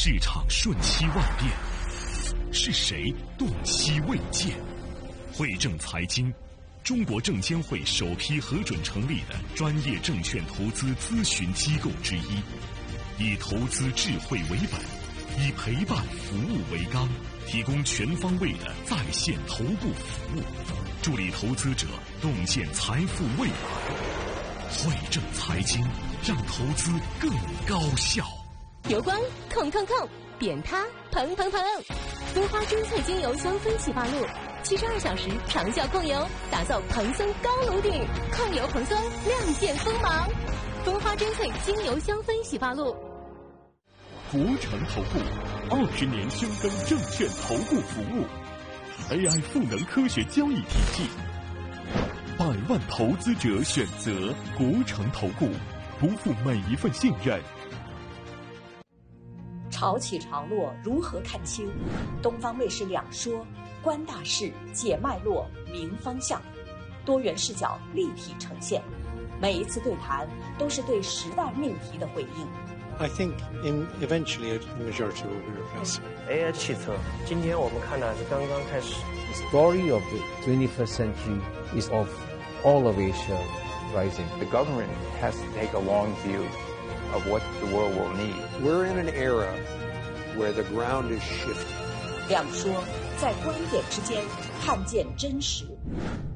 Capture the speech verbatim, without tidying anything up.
市场瞬息万变，是谁洞悉未见？汇正财经，中国证监会首批核准成立的专业证券投资咨询机构之一，以投资智慧为本，以陪伴服务为纲，提供全方位的在线头部服务，助力投资者洞见财富未来。汇正财经，让投资更高效。 油光控控控，扁塌砰砰砰，蜂花珍萃精油香氛洗发露，七十二小时长效控油，打造蓬松高颅顶，控油蓬松，亮剑锋芒。蜂花珍萃精油香氛洗发露。 国诚投顾二十年深耕证券投顾服务 ，A I 赋能科学交易体系，百万投资者选择国诚投顾，不负每一份信任。 潮起潮落如何看清？东方卫视两说，观大势，解脉络，明方向，多元视角立体呈现。每一次对谈都是对时代命题的回应。 I think in eventually the majority will be replaced. A I 汽车，今天我们看的是刚刚开始。 The story of the twenty-first century is of all of Asia rising. The government has to take a long view of what the world will need. We're in an era where the ground is shifting. 两说在观点之间看见真实。